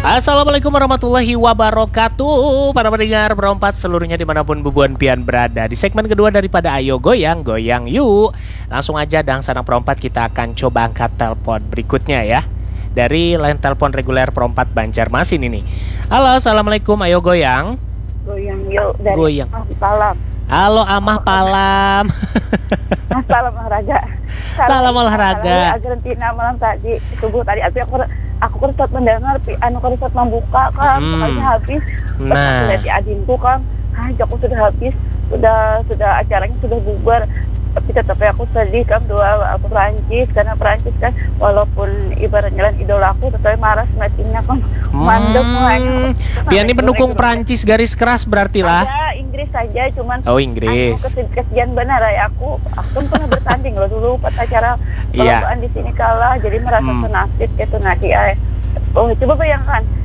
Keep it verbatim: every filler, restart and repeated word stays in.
Assalamualaikum warahmatullahi wabarakatuh. Para pendengar berempat seluruhnya dimanapun bubuan pian berada. Di segmen kedua daripada Ayo Goyang, Goyang Yuk. Langsung aja dang sanak perempat kita akan coba angkat telepon berikutnya ya. Dari line telepon reguler perempat Banjarmasin ini. Halo, assalamualaikum, Ayo Goyang. Goyang Yuk dari Goyang. Salam. Halo Amah Palam. Salam olahraga. Salam olahraga. Argentina malam tadi subuh tadi aku aku aku kan mendengar anu kan membuka kan Hmm. pokoknya habis. Nah. Terus di adinku kan, ah aku sudah habis, sudah sudah acaranya sudah bubar. Tapi tetap aku sedih kan dua aku Perancis karena Perancis kan walaupun ibaratnya lan idola aku tetapi marah timnya kan mandek Hmm. Pian ini pendukung Perancis garis keras berarti lah. Ada Inggris saja cuman Oh, Inggris. Anu, kesian benar ya aku. Aku pernah bertanding loh dulu pas acara Iya. perlombaan di sini kalah jadi merasa Hmm. senasib gitu nanti ay. Oh coba bayangkan